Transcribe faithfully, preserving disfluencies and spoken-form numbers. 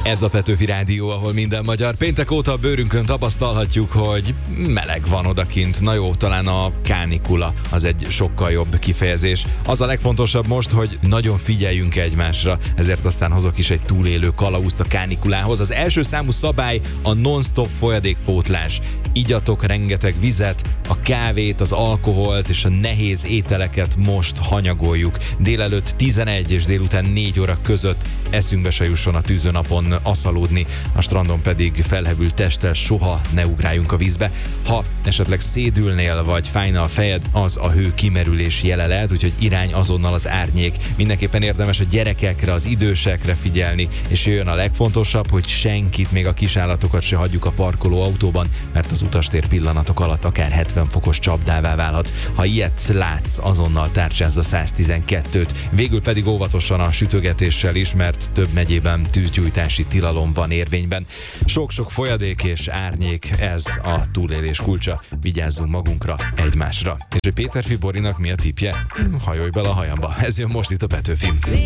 Ez a Petőfi Rádió, ahol minden magyar. Péntek óta a bőrünkön tapasztalhatjuk, hogy meleg van odakint. Na jó, talán a kánikula az egy sokkal jobb kifejezés. Az a legfontosabb most, hogy nagyon figyeljünk egymásra, ezért aztán hozok is egy túlélő kalauzt a kánikulához. Az első számú szabály a non-stop folyadékpótlás. Igyatok rengeteg vizet, a kávét, az alkoholt és a nehéz ételeket most hanyagoljuk. Délelőtt tizenegy és délután négy óra között eszünkbe se jusson a tűzőnapon aszalódni, a strandon pedig felhevült testtel soha ne ugráljunk a vízbe. Ha esetleg szédülnél vagy fájna a fejed, az a hő kimerülés jele lehet, úgyhogy irány azonnal az árnyék. Mindenképpen érdemes a gyerekekre, az idősekre figyelni, és jöjjön a legfontosabb, hogy senkit, még a kisállatokat se hagyjuk a parkoló autóban, mert az utastér pillanatok alatt akár hetven fokos csapdává válhat. Ha ilyet látsz, azonnal tárcsázz a száztizenkettőt. Végül pedig óvatosan a sütögetéssel is, mert több megyében tűzgyújtási tilalom van érvényben. Sok-sok folyadék és árnyék, ez a túlélés kulcsa. Vigyázzunk magunkra, egymásra. És hogy Péterfi Borinak mi a tippje? Hajolj bele a hajamba. Ez jön most itt a Petőfin.